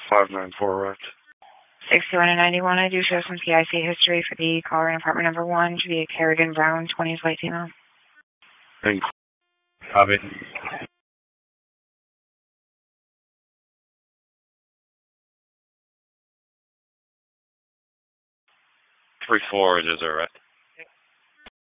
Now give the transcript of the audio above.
594 arrest. 61 and 91, I do show some CIC history for the caller in apartment number 1 to be Kerrigan Brown, 20s white female. Copy. 3-4 is arrest.